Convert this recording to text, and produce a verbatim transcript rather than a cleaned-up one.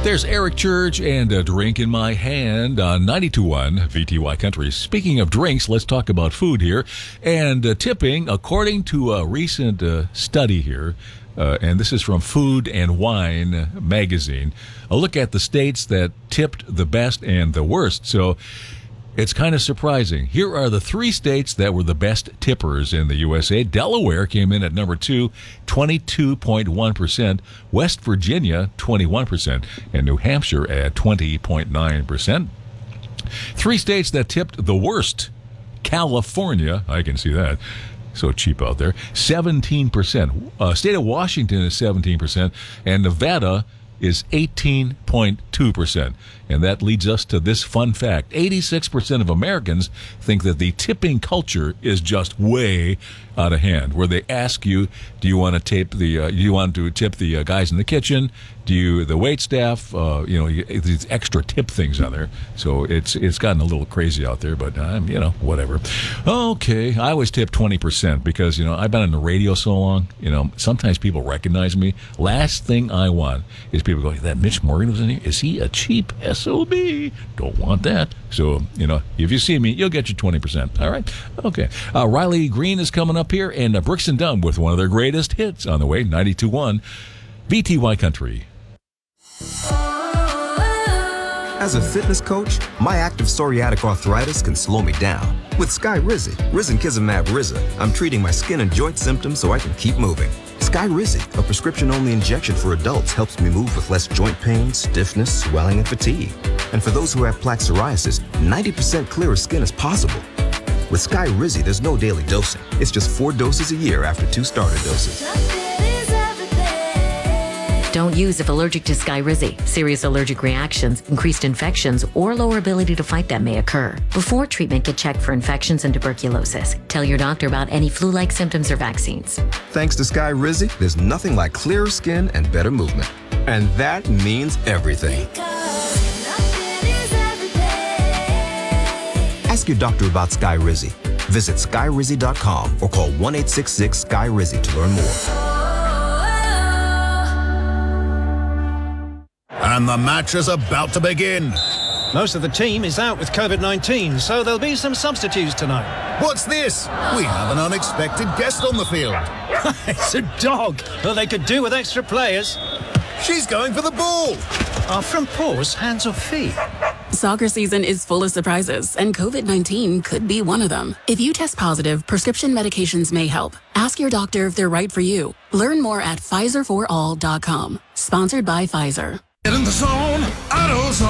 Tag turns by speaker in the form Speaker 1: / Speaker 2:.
Speaker 1: There's Eric Church and a drink in my hand on ninety-two point one V T Y Country. Speaking of drinks, let's talk about food here. And uh, tipping, according to a recent uh, study here, uh, and this is from Food and Wine magazine, a look at the states that tipped the best and the worst. So it's kind of surprising. Here are the three states that were the best tippers in the U S A. Delaware came in at number two, twenty-two point one percent. West Virginia, twenty-one percent. And New Hampshire at twenty point nine percent. Three states that tipped the worst. California, I can see that. So cheap out there. seventeen percent. Uh, state of Washington is seventeen percent. And Nevada is eighteen point two percent. And that leads us to this fun fact. eighty-six percent of Americans think that the tipping culture is just way out of hand, where they ask you, do you want to tip the, uh, do you want to tip the uh, guys in the kitchen? Do you, the wait staff, uh, you know, you, these extra tip things on there. So it's it's gotten a little crazy out there, but, um, you know, whatever. Okay, I always tip twenty percent because, you know, I've been on the radio so long, you know, sometimes people recognize me. Last thing I want is people going, that Mitch Morgan was in here? Is he a cheap S O B? Don't want that. So, you know, if you see me, you'll get your twenty percent. All right? Okay. Uh, Riley Green is coming up here, and uh, Brooks and Dunn with one of their greatest hits on the way, ninety-two point one V T Y Country.
Speaker 2: As a fitness coach, my active psoriatic arthritis can slow me down. With Skyrizi, risankizumab Riza, I'm treating my skin and joint symptoms so I can keep moving. Skyrizi, a prescription-only injection for adults, helps me move with less joint pain, stiffness, swelling, and fatigue. And for those who have plaque psoriasis, ninety percent clearer skin is possible. With Skyrizi, there's no daily dosing. It's just four doses a year after two starter doses.
Speaker 3: Don't use if allergic to Skyrizi. Serious allergic reactions, increased infections, or lower ability to fight them may occur. Before treatment, get checked for infections and tuberculosis. Tell your doctor about any flu-like symptoms or vaccines.
Speaker 2: Thanks to Skyrizi, there's nothing like clearer skin and better movement. And that means everything. Ask your doctor about Skyrizi. Visit Skyrizi dot com or call one eight six six Sky Rizi to learn more.
Speaker 4: And the match is about to begin.
Speaker 5: Most of the team is out with COVID nineteen, so there'll be some substitutes tonight.
Speaker 4: What's this? We have an unexpected guest on the field.
Speaker 5: It's a dog. Well, they could do with extra players.
Speaker 4: She's going for the ball.
Speaker 5: Are front paws hands or feet?
Speaker 6: Soccer season is full of surprises, and COVID nineteen could be one of them. If you test positive, prescription medications may help. Ask your doctor if they're right for you. Learn more at Pfizer for all dot com. Sponsored by Pfizer.
Speaker 7: Get in the zone, AutoZone.